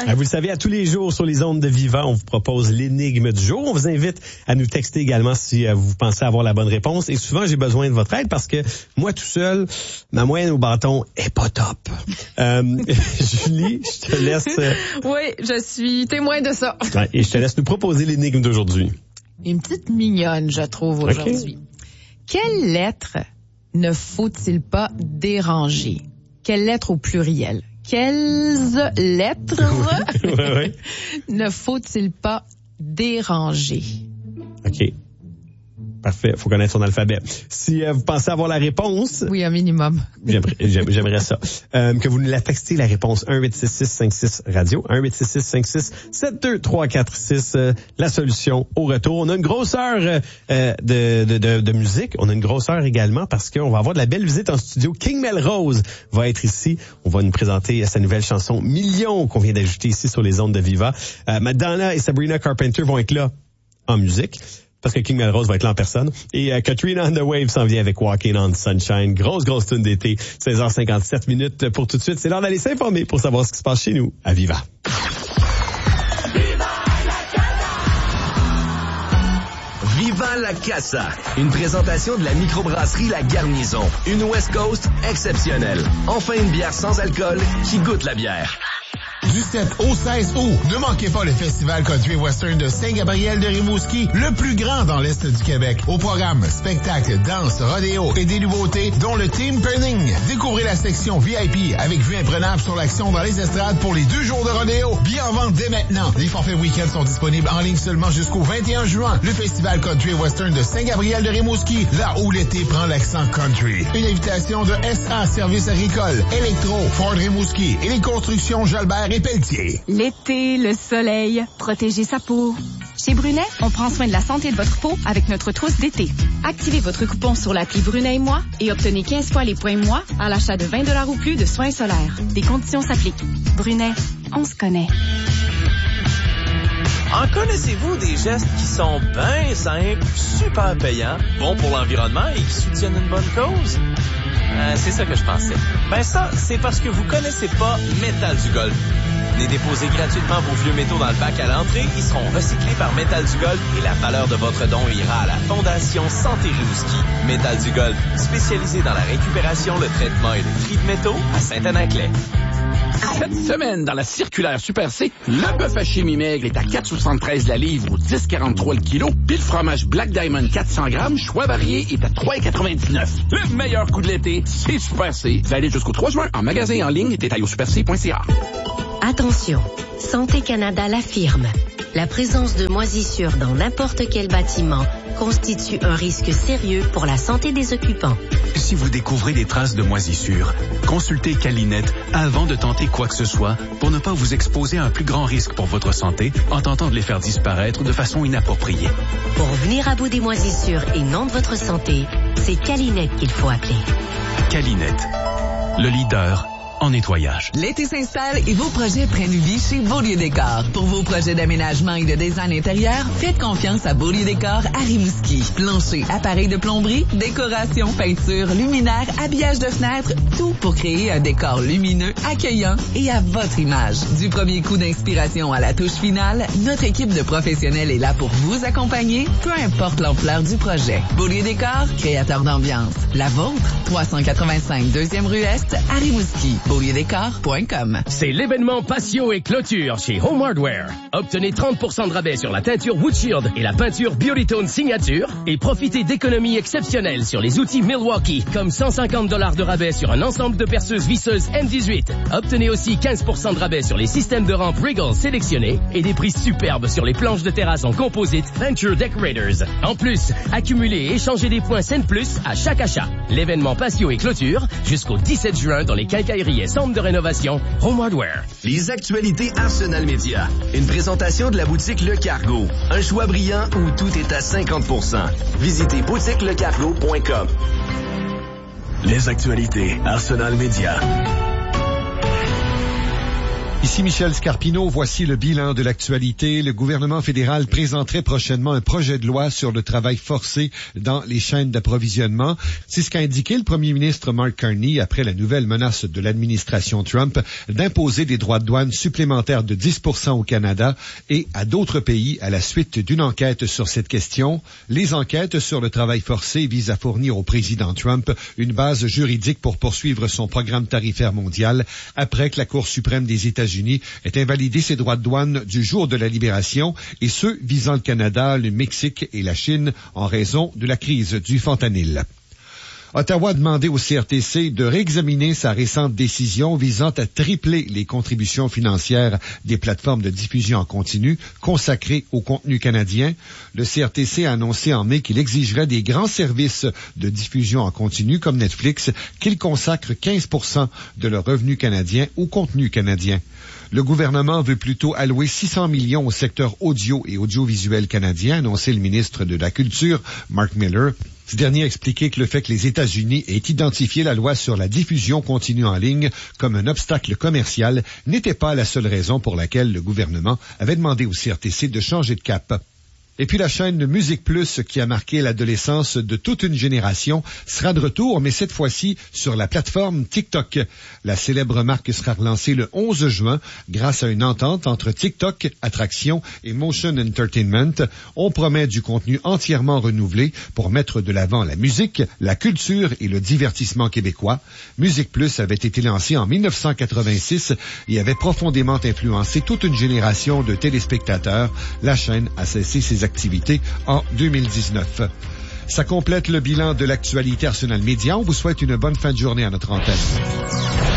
Vous le savez, à tous les jours sur les ondes de Viva, on vous propose l'énigme du jour. On vous invite à nous texter également si vous pensez avoir la bonne réponse. Et souvent, j'ai besoin de votre aide parce que moi, tout seul, ma moyenne au bâton est pas top. Julie, je te laisse... Oui, je suis témoin de ça. Ouais, et je te laisse nous proposer l'énigme d'aujourd'hui. Une petite mignonne, je trouve, aujourd'hui. Quelle lettre ne faut-il pas déranger? Quelle lettre au pluriel? Quelles lettres ne faut-il pas déranger? OK. Parfait. Faut connaître son alphabet. Si vous pensez avoir la réponse... Oui, un minimum. J'aimerais ça. Que vous nous la textez, la réponse 1-866-56-radio. 1-866-567-2346. La solution au retour. On a une grosse heure de musique. On a une grosse heure également parce qu'on va avoir de la belle visite en studio. King Melrose va être ici. On va nous présenter sa nouvelle chanson Millions qu'on vient d'ajouter ici sur les ondes de Viva. Madonna et Sabrina Carpenter vont être là en musique. Parce que King Melrose va être là en personne. Et Katrina and the Waves s'en vient avec Walking on Sunshine. Grosse tune d'été. 16h57 pour tout de suite. C'est l'heure d'aller s'informer pour savoir ce qui se passe chez nous à Viva. Viva la Casa. Une présentation de la microbrasserie La Garnison. Une West Coast exceptionnelle. Enfin une bière sans alcool qui goûte la bière. Du 7 au 16 août, ne manquez pas le Festival Country Western de Saint-Gabriel de Rimouski, le plus grand dans l'Est du Québec. Au programme, spectacle, danse, rodéo et des nouveautés, dont le Team Penning. Découvrez la section VIP avec vue imprenable sur l'action dans les estrades pour les 2 jours de rodéo. Billets en vente dès maintenant. Les forfaits week-end sont disponibles en ligne seulement jusqu'au 21 juin. Le Festival Country Western de Saint-Gabriel de Rimouski, là où l'été prend l'accent country. Une invitation de SA Services agricoles, Electro, Ford Rimouski et les constructions Jalbert et Pelletier. L'été, le soleil, protéger sa peau. Chez Brunet, on prend soin de la santé de votre peau avec notre trousse d'été. Activez votre coupon sur l'appli Brunet et moi et obtenez 15 fois les points moi à l'achat de 20$ ou plus de soins solaires. Des conditions s'appliquent. Brunet, on se connaît. En connaissez-vous des gestes qui sont bien simples, super payants, bons pour l'environnement et qui soutiennent une bonne cause? C'est ça que je pensais. Ben ça, c'est parce que vous connaissez pas Métal du Golf. Venez déposer gratuitement vos vieux métaux dans le bac à l'entrée. Ils seront recyclés par Métal du Golf et la valeur de votre don ira à la Fondation Santé Rimouski. Métal du Golf, spécialisé dans la récupération, le traitement et le tri de métaux à Saint-Anaclet. Cette semaine, dans la circulaire Super C, le bœuf haché mi-maigre est à 4,73 la livre ou 10,43 le kilo, puis le fromage Black Diamond 400 grammes, choix varié, est à 3,99. Le meilleur coup de l'été, c'est Super C. Valide jusqu'au 3 juin en magasin et en ligne et détail au superc.ca. Attention, Santé Canada l'affirme. La présence de moisissures dans n'importe quel bâtiment constitue un risque sérieux pour la santé des occupants. Si vous découvrez des traces de moisissures, consultez Calinette avant de tenter quoi que ce soit pour ne pas vous exposer à un plus grand risque pour votre santé en tentant de les faire disparaître de façon inappropriée. Pour venir à bout des moisissures et non de votre santé, c'est Calinette qu'il faut appeler. Calinette, le leader en nettoyage. L'été s'installe et vos projets prennent vie chez Beaulieu Décor. Pour vos projets d'aménagement et de design intérieur, faites confiance à Beaulieu Décor à Rimouski. Plancher, appareils de plomberie, décoration, peinture, luminaire, habillage de fenêtres, tout pour créer un décor lumineux, accueillant et à votre image. Du premier coup d'inspiration à la touche finale, notre équipe de professionnels est là pour vous accompagner, peu importe l'ampleur du projet. Beaulieu Décor, créateur d'ambiance. La vôtre, 385 2e rue Est à Rimouski. BeaulieuDécor.com. C'est l'événement Patio et Clôture chez Home Hardware. Obtenez 30% de rabais sur la teinture Wood Shield et la peinture Beautytone Signature et profitez d'économies exceptionnelles sur les outils Milwaukee, comme $150 de rabais sur un ensemble de perceuses visseuses M18. Obtenez aussi 15% de rabais sur les systèmes de rampe Regal sélectionnés et des prix superbes sur les planches de terrasse en composite Venture Decorators. En plus, accumulez et échangez des points Scène Plus à chaque achat. L'événement Patio et Clôture jusqu'au 17 juin dans les quincailleries et centres de rénovation Home Hardware. Les actualités Arsenal Média. Une présentation de la boutique Le Cargo. Un choix brillant où tout est à 50%. Visitez boutiquelecargo.com. Les actualités Arsenal Média. Ici Michel Scarpino, voici le bilan de l'actualité. Le gouvernement fédéral présenterait prochainement un projet de loi sur le travail forcé dans les chaînes d'approvisionnement. C'est ce qu'a indiqué le premier ministre Mark Carney après la nouvelle menace de l'administration Trump d'imposer des droits de douane supplémentaires de 10% au Canada et à d'autres pays à la suite d'une enquête sur cette question. Les enquêtes sur le travail forcé visent à fournir au président Trump une base juridique pour poursuivre son programme tarifaire mondial après que la Cour suprême des États-Unis ait invalidé ses droits de douane du jour de la libération et ceux visant le Canada, le Mexique et la Chine en raison de la crise du fentanyl. Ottawa a demandé au CRTC de réexaminer sa récente décision visant à tripler les contributions financières des plateformes de diffusion en continu consacrées au contenu canadien. Le CRTC a annoncé en mai qu'il exigerait des grands services de diffusion en continu comme Netflix qu'ils consacrent 15% de leurs revenus canadiens au contenu canadien. Le gouvernement veut plutôt allouer 600 millions au secteur audio et audiovisuel canadien, a annoncé le ministre de la Culture, Mark Miller. Ce dernier a expliqué que le fait que les États-Unis aient identifié la loi sur la diffusion continue en ligne comme un obstacle commercial n'était pas la seule raison pour laquelle le gouvernement avait demandé au CRTC de changer de cap. Et puis la chaîne Musique Plus, qui a marqué l'adolescence de toute une génération, sera de retour, mais cette fois-ci sur la plateforme TikTok. La célèbre marque sera relancée le 11 juin grâce à une entente entre TikTok, Attraction et Motion Entertainment. On promet du contenu entièrement renouvelé pour mettre de l'avant la musique, la culture et le divertissement québécois. Musique Plus avait été lancée en 1986 et avait profondément influencé toute une génération de téléspectateurs. La chaîne a cessé ses activités en 2019. Ça complète le bilan de l'actualité Arsenal Média. On vous souhaite une bonne fin de journée à notre antenne.